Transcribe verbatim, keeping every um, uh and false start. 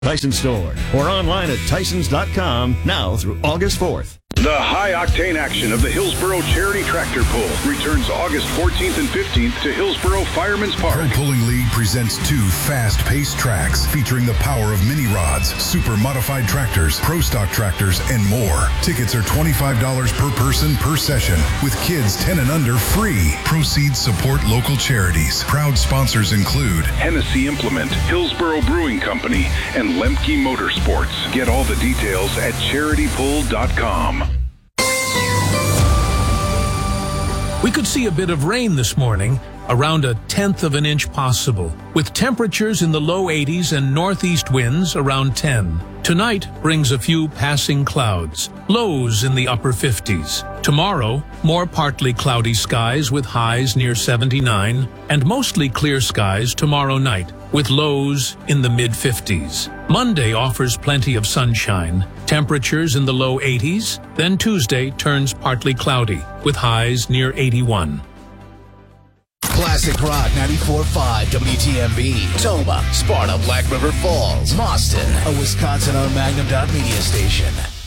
Tyson store or online at tysons dot com now through August fourth. The high-octane action of the Hillsboro Charity Tractor Pull returns August fourteenth and fifteenth to Hillsboro Fireman's Park. Pro Pulling League presents two fast-paced tracks featuring the power of mini rods, super modified tractors, pro stock tractors, and more. Tickets are twenty-five dollars per person per session, with kids ten and under free. Proceeds support local charities. Proud sponsors include Hennessy Implement, Hillsboro Brewing Company, and Lemke Motorsports. Get all the details at charity pull dot com. We could see a bit of rain this morning, around a tenth of an inch possible, with temperatures in the low eighties and northeast winds around ten. Tonight brings a few passing clouds, lows in the upper fifties. Tomorrow, more partly cloudy skies with highs near seventy-nine, and mostly clear skies tomorrow night, with lows in the mid-fifties. Monday offers plenty of sunshine, temperatures in the low eighties, then Tuesday turns partly cloudy, with highs near eighty-one. Classic Rock ninety-four point five W T M B, Toma, Sparta, Black River Falls, Boston, a Wisconsin-owned Magnum Dot Media station.